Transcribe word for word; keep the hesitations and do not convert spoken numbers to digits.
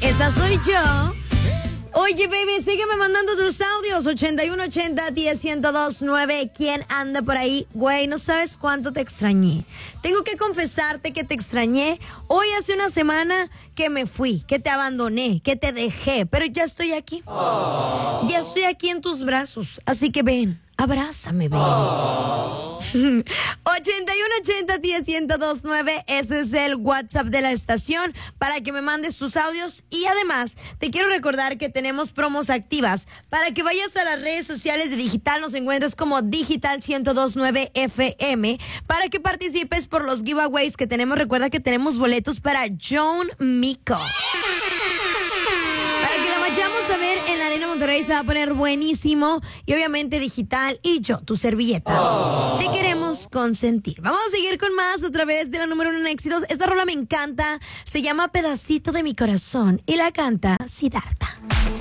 Esa soy yo. Oye, baby, sígueme mandando tus audios. ochenta y uno ochenta, diez, ciento dos, nueve. ¿Quién anda por ahí? Güey, no sabes cuánto te extrañé. Tengo que confesarte que te extrañé. Hoy hace una semana que me fui, que te abandoné, que te dejé. Pero ya estoy aquí. Oh. Ya estoy aquí en tus brazos. Así que ven, abrázame, baby. Oh. ochenta y uno ochenta, diez, ciento dos, nueve. Ese es el WhatsApp de la estación para que me mandes tus audios. Y además, te quiero recordar que tenemos promos activas para que vayas a las redes sociales de Digital. Nos encuentres como Digital ciento dos punto nueve F M para que participes por los giveaways que tenemos. Recuerda que tenemos boletos para John Mico. Vayamos a ver en la Arena Monterrey, se va a poner buenísimo. Y obviamente Digital y yo, tu servilleta. Oh. Te queremos consentir. Vamos a seguir con más a través de la número uno en éxitos. Esta rola me encanta. Se llama Pedacito de mi corazón y la canta Siddhartha.